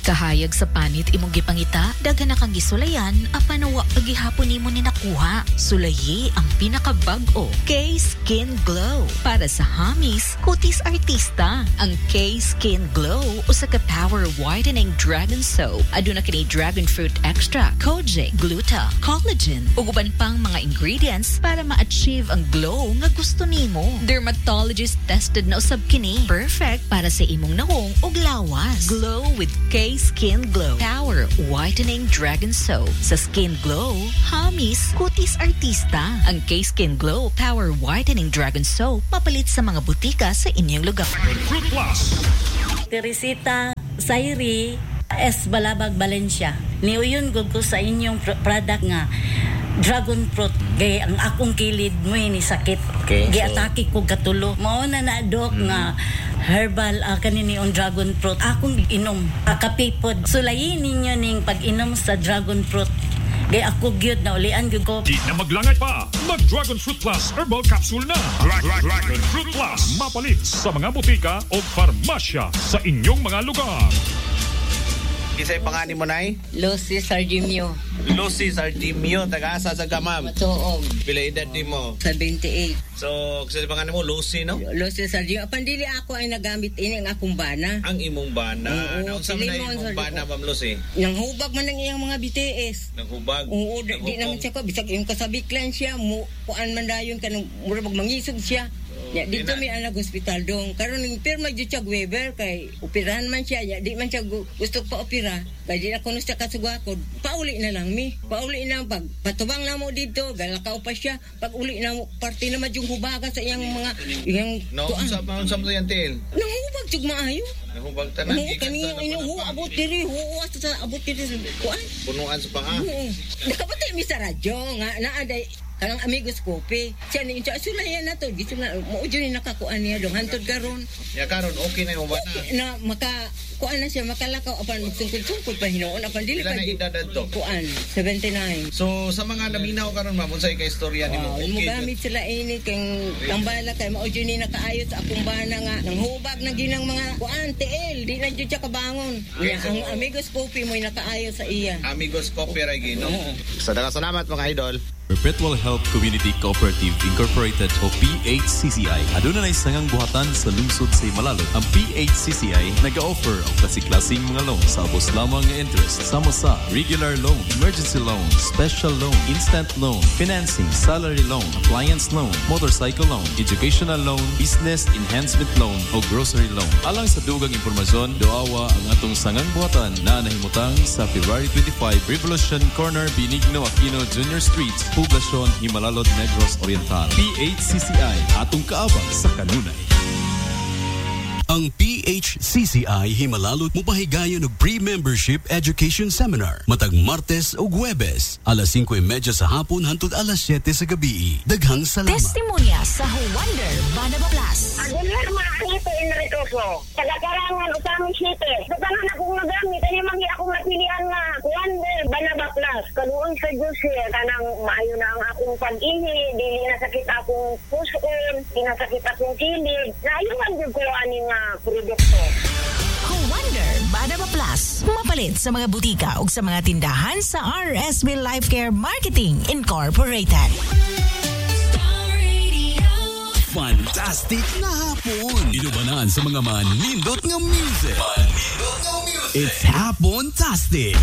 Kahayag sa panit imong gipangita, daghan na kang gisulayan, apan wa pagihapon nimo ni nakuha. Sulayi ang pinakabag-o, K-Skin Glow. Para sa hamis, kutis artista. Ang K-Skin Glow usa ka power whitening dragon soap. Aduna kini dragon fruit extract, kojic, gluta, collagen, ug uban pang mga ingredients para ma-achieve ang glow nga gusto nimo. Dermatologist tested na usab kini. Perfect para sa imong nahong ug lawas. Glow with K-Skin Glow. Power Whitening Dragon Soap. Sa Skin Glow, hamis, kutis artista. Ang K-Skin Glow Power Whitening Dragon Soap mapalit sa mga butika sa inyong lugar. Fruit Plus. Teresita Sairi S. Balabag, Valencia. Niuyon ko sa inyong product nga dragon fruit. Gaya ang akong kilid mo ni sakit. Okay, Giatake ko katulo. Mao na dok nga herbal kanini on dragon fruit. Akong inom. Kapipod. Sulayin ninyo ning pag-inom sa dragon fruit. Gaya ako gyud na ulian gyud ko. Di na maglangay pa. Mag-Dragon Fruit Plus Herbal Capsule na. Dragon Fruit Plus. Mapalit sa mga butika o farmasya sa inyong mga lugar. Kisay pangani mo nay? Lucy Sardimio. Lucy Sardimio, taga-asa sa Gamam. Matuog. Pila edad di mo? 78. So, kisay pangani mo, Lucy, no? Lucy Sardimio. Pandili ako ay nagamit ini ang akong bana. Ang imong bana. Oo, Naunsa man na imong bana, Ma'am Lucy? Nang hubag man ang iyang mga BTS. Naghubag? Oo, di naman siya ko. Bisag yung kasabiklan siya. Kuan man dayon ka nung murabag mangisog siya. Ya, dito may anak hospital dong. Karon ning pirma jud siya Weber kay operahan man siya. Ya, di man siya gusto pa opera. Kay di na kuno siya kasugakod. Pauli na lang mi. Pauli na pag patubang na mo dito, galakaw pa siya. Pag uli na mo parte na yung hubagan sa iyang mga iyang No, unsa mo yan til? nangubag jud maayo. Nahubag tanan Kani inuho abot diri, huwas sa abot diri kuan. punuan sa panga. Nakapatay mi sa radyo nga naaday kanang amigos kopi. Siya ni siya sulayan na to. Gito na mo jud ni nakakuan niya dong hantod karon. Ya karon okay na yung bana. Na maka kuan na siya makalakaw apan magsungkod-sungkod pa hinuon apan dili Ilan pa na edad to? kuan 79. So sa mga naminaw karon ma'am unsay ka istorya nimo? Mo gamit sila ini kang tambala kay mao jud ni nakaayo sa akong bana nga nang hubag na ginang mga kuan TL di na jud siya kabangon. Okay, Nga, so, ang amigos kopi mo nakaayo sa iya. Amigos Coffee ra gino. Sa salamat mga idol. Perpetual Health Community Cooperative Incorporated o PHCCI. Aduna na isangang buhatan sa lungsod sa Himalalo. Ang PHCCI nag-offer ang klase-klaseng mga loan sa abos lamang nga interest. Sama sa regular loan, emergency loan, special loan, instant loan, financing, salary loan, appliance loan, motorcycle loan, educational loan, business enhancement loan o grocery loan. Alang sa dugang impormasyon, doawa ang atong sangang buhatan na nahimutang sa February 25 Revolution Corner, Benigno Aquino Jr. Street, Poblacion, Himalalod, Negros Oriental. PHCCI, atong kaabang sa kanunay. Ang PHCCI Himalalod mupahigayon og pre-membership education seminar matag Martes ug Huwebes alas 5:30 sa hapon hangtod alas 7 sa gabi. Daghang salamat. Testimonya sa Wonder Banaba Plus. Agulir mga kito Enricoso. Tagakarangan utang site. Datangan akong nagamit ani mangi akong napilian nga Wonder Banaba Plus. Kaluon sa Diyos kanang maayo na ang akong pag-ihi, dili na sakit akong puson, di na sakit akong kilid. Naayuhan jud ko ani nga produkto. Wonder Banaba Plus. Mapalit sa mga butika ug sa mga tindahan sa RSB Life Care Marketing Incorporated. Fantastic na hapon. Inubanan sa mga manindot nga music. It's Hapon-tastic.